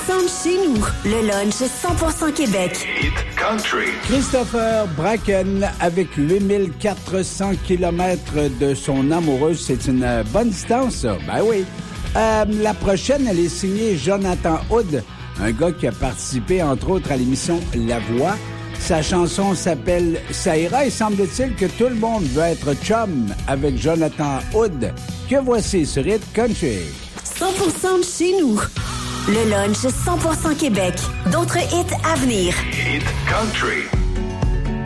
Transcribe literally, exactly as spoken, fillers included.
cent de chez nous. Le lunch cent pour cent Québec. Hit Country. Christopher Bracken, avec huit mille quatre cents kilomètres de son amoureuse, c'est une bonne distance, ça. Ben oui. Euh, la prochaine, elle est signée Jonathan Hood, un gars qui a participé, entre autres, à l'émission La Voix. Sa chanson s'appelle Ça ira et semble-t-il que tout le monde veut être chum avec Jonathan Hood, que voici sur Hit Country. cent pour cent de chez nous. Le lunch cent pour cent Québec. D'autres hits à venir. Hit Country.